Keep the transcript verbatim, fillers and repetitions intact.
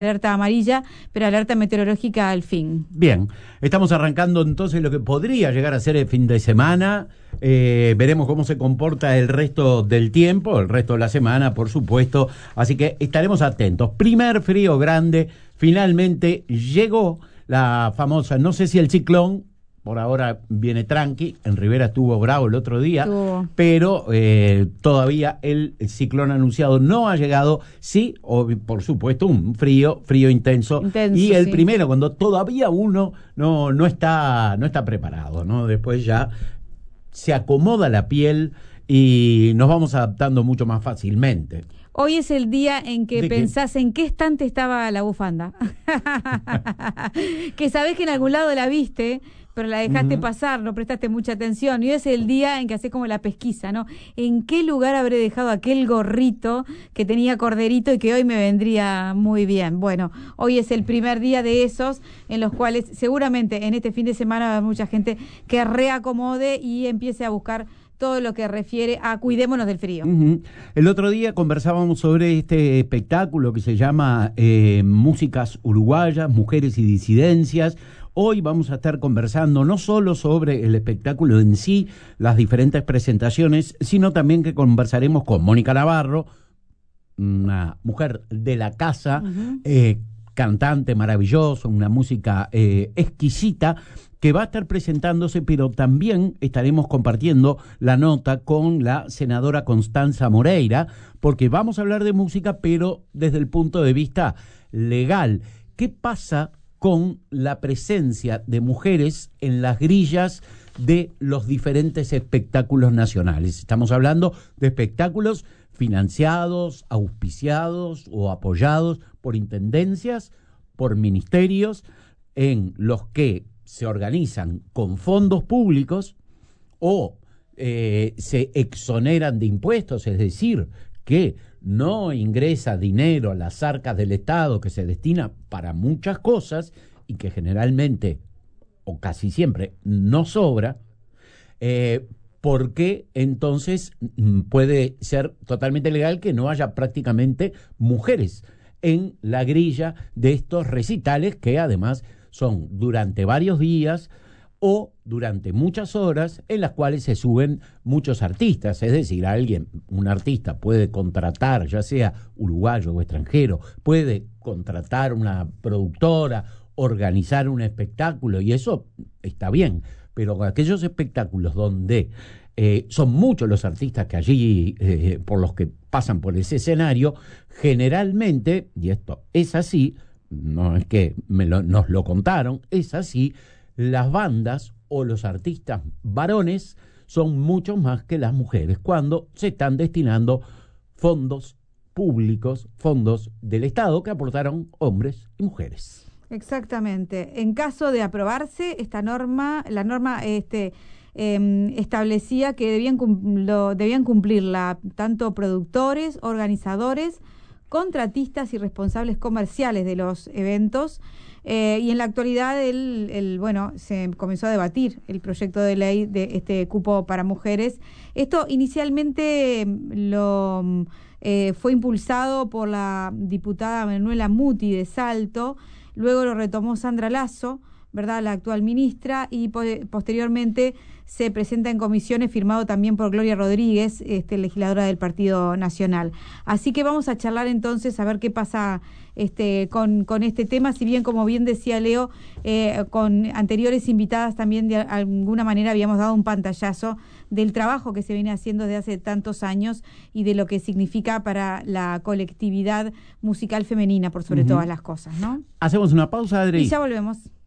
Alerta amarilla, pero alerta meteorológica al fin. Bien, estamos arrancando entonces lo que podría llegar a ser el fin de semana. Eh, veremos cómo se comporta el resto del tiempo, el resto de la semana, por supuesto. Así que estaremos atentos. Primer frío grande, finalmente llegó la famosa, no sé si el ciclón, por ahora viene tranqui, en Rivera estuvo bravo el otro día, Estuvo. pero eh, todavía el ciclón anunciado no ha llegado. Sí, o, por supuesto, un frío, frío intenso. Intenso, y el sí. primero, cuando todavía uno no, no, está, no está preparado, ¿no? Después ya se acomoda la piel y nos vamos adaptando mucho más fácilmente. Hoy es el día en que ¿De pensás qué? en qué estante estaba la bufanda. Que sabés que en algún lado la viste, pero la dejaste Uh-huh. pasar, no prestaste mucha atención. Y hoy es el día en que haces como la pesquisa, ¿no? ¿En qué lugar habré dejado aquel gorrito que tenía corderito y que hoy me vendría muy bien? Bueno, hoy es el primer día de esos en los cuales seguramente en este fin de semana va a haber mucha gente que reacomode y empiece a buscar todo lo que refiere a cuidémonos del frío. Uh-huh. El otro día conversábamos sobre este espectáculo que se llama eh, Músicas Uruguayas, Mujeres y Disidencias. Hoy vamos a estar conversando no solo sobre el espectáculo en sí, las diferentes presentaciones, sino también que conversaremos con Mónica Navarro, una mujer de la casa, Uh-huh. eh, cantante maravillosa, una música eh, exquisita, que va a estar presentándose, pero también estaremos compartiendo la nota con la senadora Constanza Moreira, porque vamos a hablar de música, pero desde el punto de vista legal. ¿Qué pasa con la presencia de mujeres en las grillas de los diferentes espectáculos nacionales? Estamos hablando de espectáculos financiados, auspiciados o apoyados por intendencias, por ministerios, en los que se organizan con fondos públicos o eh, se exoneran de impuestos, es decir, que no ingresa dinero a las arcas del Estado que se destina para muchas cosas y que generalmente o casi siempre no sobra, eh, porque entonces mm, puede ser totalmente legal que no haya prácticamente mujeres en la grilla de estos recitales, que además son durante varios días o durante muchas horas, en las cuales se suben muchos artistas. Es decir, alguien, un artista puede contratar, ya sea uruguayo o extranjero, puede contratar una productora, organizar un espectáculo, y eso está bien, pero aquellos espectáculos donde eh, son muchos los artistas que allí, eh, por los que pasan por ese escenario, generalmente, y esto es así, no es que me lo, nos lo contaron, es así, las bandas o los artistas varones son mucho más que las mujeres cuando se están destinando fondos públicos, fondos del Estado que aportaron hombres y mujeres. Exactamente. En caso de aprobarse esta norma, la norma este eh, establecía que debían, cum- lo, debían cumplirla tanto productores, organizadores, contratistas y responsables comerciales de los eventos. Eh, y en la actualidad el, el bueno se comenzó a debatir el proyecto de ley de este cupo para mujeres. Esto inicialmente lo eh, fue impulsado por la diputada Manuela Muti de Salto, luego lo retomó Sandra Lasso, ¿verdad?, la actual ministra, y po- posteriormente se presenta en comisiones, firmado también por Gloria Rodríguez, este, legisladora del Partido Nacional. Así que vamos a charlar entonces a ver qué pasa este, con, con este tema, si bien, como bien decía Leo, eh, con anteriores invitadas también de alguna manera habíamos dado un pantallazo del trabajo que se viene haciendo desde hace tantos años y de lo que significa para la colectividad musical femenina, por sobre Uh-huh. todas las cosas, ¿no? Hacemos una pausa, Adri. Y ya volvemos.